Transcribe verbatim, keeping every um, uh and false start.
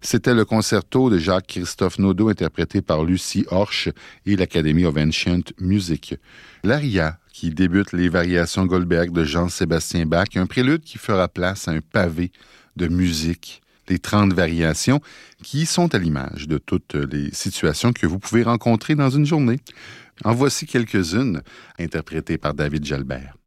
C'était le concerto de Jacques-Christophe Naudot interprété par Lucie Horch et l'Academy of Ancient Music. L'Aria, qui débute les variations Goldberg de Jean-Sébastien Bach, un prélude qui fera place à un pavé de musique, les trente variations qui sont à l'image de toutes les situations que vous pouvez rencontrer dans une journée. En voici quelques-unes interprétées par David Jalbert.